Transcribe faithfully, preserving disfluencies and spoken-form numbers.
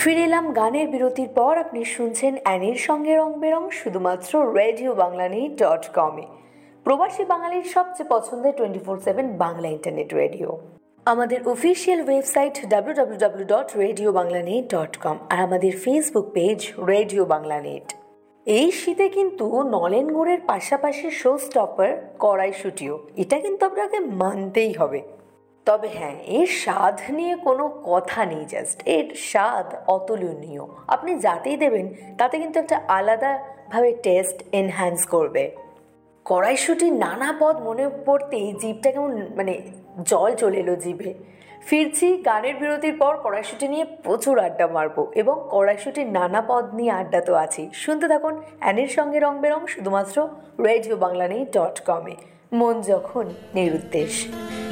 ফিরে এলাম গানের বিরতির পর। আপনি শুনছেন অ্যানির সঙ্গে রং বেরং শুধুমাত্র রেডিও বাংলা নিউজ ডট কমে, প্রবাসী বাঙালির সবচেয়ে পছন্দের twenty four seven Bangla internet radio. আমাদের official website W W W dot radio Bangla net dot com আর আমাদের Facebook page radio Bangla net. এই শীতে কিন্তু নলেন গুড়ের পাশাপাশি শো স্টপার কড়াইশুঁটিও, এটা কিন্তু আপনাকে মানতেই হবে। তবে হ্যাঁ, এর স্বাদ নিয়ে কোনো কথা নেই, জাস্ট এর স্বাদ অতুলনীয়। আপনি যাতেই দেবেন তাতে কিন্তু একটা আলাদাভাবে টেস্ট এনহ্যান্স করবে। কড়াইশুঁটির নানা পদ মনে পড়তেই জিভটা কেমন মানে জল চলে এলো জিভে। ফিরছি গানের বিরতির পর, কড়াইশুঁটি নিয়ে প্রচুর আড্ডা মারবো এবং কড়াইশুঁটির নানা পদ নিয়ে আড্ডা তো আছেই। শুনতে থাকুন অ্যানির সঙ্গে রং বেরং শুধুমাত্র রেডিও বাংলা নিউজ ডট কমে। মন যখন নিরুদ্দেশ।